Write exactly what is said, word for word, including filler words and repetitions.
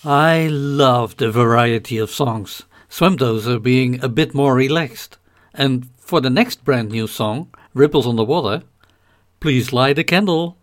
I love the variety of songs, Swemdozer being a bit more relaxed. And for the next brand new song, Ripples on the Water, please light a candle.